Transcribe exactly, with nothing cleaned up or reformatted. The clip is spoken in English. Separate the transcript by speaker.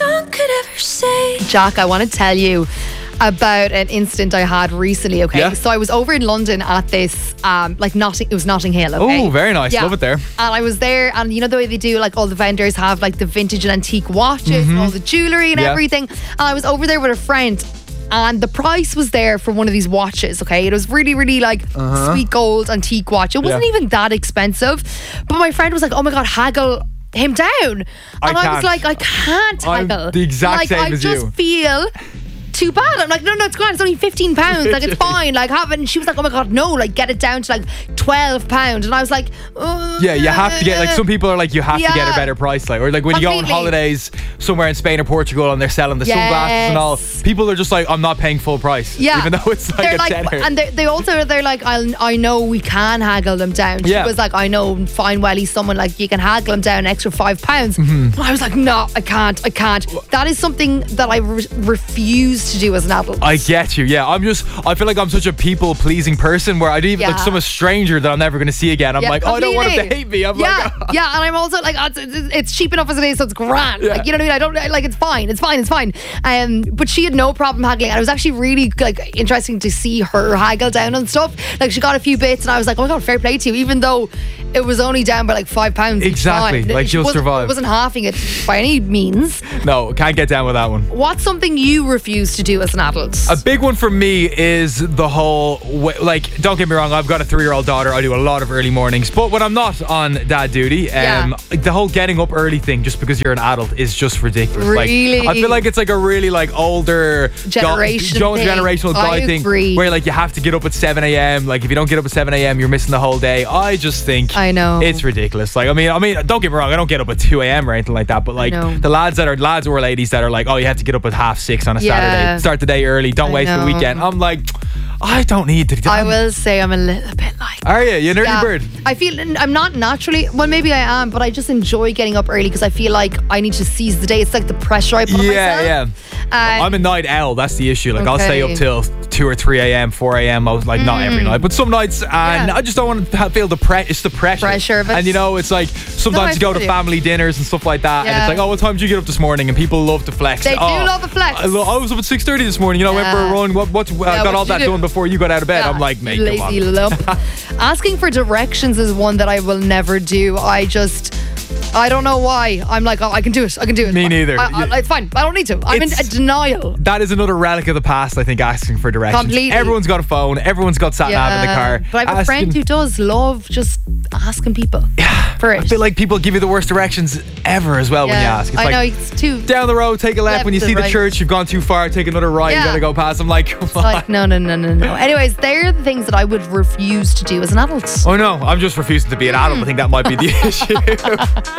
Speaker 1: song could ever say.
Speaker 2: Jack, I want to tell you about an incident I had recently, okay?
Speaker 3: Yeah.
Speaker 2: So I was over in London at this, um, like Notting, it was Notting Hill, okay?
Speaker 3: Oh, very nice.
Speaker 2: Yeah.
Speaker 3: Love it there.
Speaker 2: And I was there, and you know the way they do, like all the vendors have like the vintage and antique watches
Speaker 3: Mm-hmm.
Speaker 2: and all the jewellery and
Speaker 3: Yeah.
Speaker 2: everything. And I was over there with a friend, and the price was there for one of these watches, okay? It was really, really like sweet gold antique watch. It wasn't
Speaker 3: Yeah.
Speaker 2: even that expensive. But my friend was like, oh my God, haggle him down. And
Speaker 3: I
Speaker 2: I, was
Speaker 3: can't.
Speaker 2: like, I can't
Speaker 3: I'm
Speaker 2: haggle.
Speaker 3: the exact
Speaker 2: like,
Speaker 3: same
Speaker 2: I
Speaker 3: as
Speaker 2: just
Speaker 3: you.
Speaker 2: feel too bad. I'm like, no, no, it's grand. It's only fifteen pounds. Like, it's fine. Like, have it. And she was like, oh my God, no. Like, get it down to like twelve pounds. And I was like, uh,
Speaker 3: Yeah, you have to get, like, some people are like, you have to get
Speaker 2: Yeah.
Speaker 3: a better price. Like, or like when you go on
Speaker 2: Completely.
Speaker 3: holidays somewhere in Spain or Portugal and they're selling the sunglasses and all,
Speaker 2: Yes.
Speaker 3: people are just like, I'm not paying full price.
Speaker 2: Yeah,
Speaker 3: Even though it's like
Speaker 2: they're
Speaker 3: a
Speaker 2: like,
Speaker 3: tenner.
Speaker 2: and they they also they're like, I I know we can haggle them down. She
Speaker 3: Yeah.
Speaker 2: was like, I know, fine, well, he's someone like you can haggle them down an extra five pounds.
Speaker 3: Mm-hmm.
Speaker 2: But I was like, no, I can't, I can't. That is something that I re- refuse to do as an adult.
Speaker 3: I get you, yeah. I'm just, I feel like I'm such a people pleasing person where I do even, like,
Speaker 2: Yeah.
Speaker 3: some stranger that I'm never going to see again. I'm
Speaker 2: Yeah,
Speaker 3: like, oh, I don't want him to
Speaker 2: completely.
Speaker 3: hate me. I'm
Speaker 2: yeah,
Speaker 3: like,
Speaker 2: yeah, and I'm also like, oh, it's, it's it's cheap enough as it is, so it's grand.
Speaker 3: Yeah.
Speaker 2: Like, you know what I mean? I don't like it's fine, it's fine, it's fine. Um, but she had no problem haggling, and it was actually really like interesting to see her haggle down and stuff. Like, she got a few bits, and I was like, oh my God, fair play to you, even though it was only down by like five pounds. each
Speaker 3: Exactly,
Speaker 2: time.
Speaker 3: like,
Speaker 2: She
Speaker 3: you'll
Speaker 2: wasn't-
Speaker 3: survive.
Speaker 2: Wasn't halving it by any means.
Speaker 3: no, can't get down with that one.
Speaker 2: What's something you refuse to do as an adult?
Speaker 3: A big one for me is the whole, wa- like, don't get me wrong, I've got a three-year-old daughter. I do a lot of early mornings. But when I'm not on dad duty, um, the whole getting up early thing just because you're an adult is just ridiculous.
Speaker 2: Really?
Speaker 3: Like, I feel like it's like a really, like, older
Speaker 2: Generation
Speaker 3: go,
Speaker 2: thing.
Speaker 3: generational
Speaker 2: I
Speaker 3: guy thing
Speaker 2: agree.
Speaker 3: where, like, you have to get up at seven a.m. Like, if you don't get up at seven a.m., you're missing the whole day. I just think
Speaker 2: I know.
Speaker 3: it's ridiculous. Like, I mean, I mean, don't get me wrong, I don't get up at two a.m. or anything like that. But, like,
Speaker 2: know.
Speaker 3: the lads that are, lads or ladies that are like, oh, you have to get up at half six on a
Speaker 2: Yeah.
Speaker 3: Saturday. Start the day early. Don't
Speaker 2: I
Speaker 3: waste the
Speaker 2: know.
Speaker 3: weekend. I'm like, I don't need to.
Speaker 2: I will say I'm a little bit like
Speaker 3: Are you? You an early
Speaker 2: Yeah.
Speaker 3: bird?
Speaker 2: I feel I'm not naturally, well, maybe I am, but I just enjoy getting up early because I feel like I need to seize the day. It's like the pressure I put on
Speaker 3: Yeah,
Speaker 2: myself.
Speaker 3: yeah.
Speaker 2: Uh,
Speaker 3: I'm a night owl. That's the issue. Like, I'll stay
Speaker 2: Okay.
Speaker 3: up till two or three a.m., four a.m. I was like, not every night, but some nights, and
Speaker 2: Mm. Yeah.
Speaker 3: I just don't want to ha- feel the pre- It's the pressure.
Speaker 2: Pressure of it.
Speaker 3: And you know, it's like sometimes
Speaker 2: I
Speaker 3: you go to
Speaker 2: feel you.
Speaker 3: family dinners and stuff like that, and
Speaker 2: Yeah.
Speaker 3: it's like, oh, what time did you get up this morning? And people love to flex.
Speaker 2: They do
Speaker 3: oh,
Speaker 2: love the flex.
Speaker 3: I, lo- I was up at six thirty this morning. You know, I went for a
Speaker 2: Yeah.
Speaker 3: run. What? What? I
Speaker 2: Yeah,
Speaker 3: got
Speaker 2: what
Speaker 3: all
Speaker 2: did you
Speaker 3: that
Speaker 2: do?
Speaker 3: done before you got out of bed.
Speaker 2: Yeah,
Speaker 3: I'm like, mate, come
Speaker 2: lazy
Speaker 3: on.
Speaker 2: lump. Asking for directions is one that I will never do. I just, I don't know why. I'm like, oh, I can do it. I can do it.
Speaker 3: Me neither.
Speaker 2: I, I, it's fine. I don't need to. I'm in
Speaker 3: It's-
Speaker 2: a denial.
Speaker 3: That is another relic of the past, I think, asking for directions.
Speaker 2: Completely.
Speaker 3: Everyone's got a phone. Everyone's got sat nav in the car.
Speaker 2: But I have a
Speaker 3: Asking-
Speaker 2: friend who does love just asking people for it.
Speaker 3: I feel like people give you the worst directions ever as well when you
Speaker 2: Yeah.
Speaker 3: ask. It's
Speaker 2: I
Speaker 3: like,
Speaker 2: know, it's too.
Speaker 3: down the road, take a left.
Speaker 2: Left
Speaker 3: When you
Speaker 2: to
Speaker 3: see the
Speaker 2: right.
Speaker 3: church, you've gone too far, take another right, you
Speaker 2: Yeah.
Speaker 3: gotta go past. I'm like, come on.
Speaker 2: Like, no, no, no, no, no. Anyways, they're the things that I would refuse to do as an adult.
Speaker 3: Oh no, I'm just refusing to be an adult. I think that might be the issue.